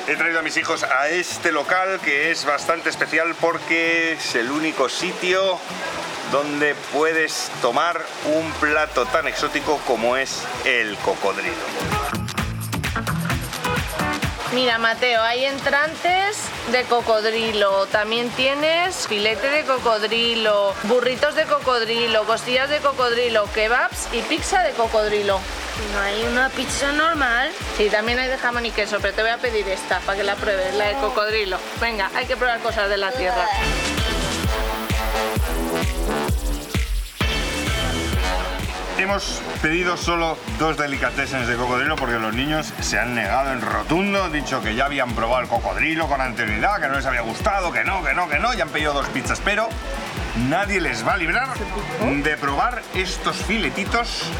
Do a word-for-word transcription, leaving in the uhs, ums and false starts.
He traído a mis hijos a este local que es bastante especial porque es el único sitio donde puedes tomar un plato tan exótico como es el cocodrilo. Mira, Mateo, hay entrantes de cocodrilo, también tienes filete de cocodrilo, burritos de cocodrilo, costillas de cocodrilo, kebabs y pizza de cocodrilo. ¿No hay una pizza normal? Sí, también hay de jamón y queso, pero te voy a pedir esta para que la pruebes, la de cocodrilo. Venga, hay que probar cosas de la tierra. Hemos pedido solo dos delicatessens de cocodrilo porque los niños se han negado en rotundo, han dicho que ya habían probado el cocodrilo con anterioridad, que no les había gustado, que no, que no, que no, y han pedido dos pizzas, pero nadie les va a librar de probar estos filetitos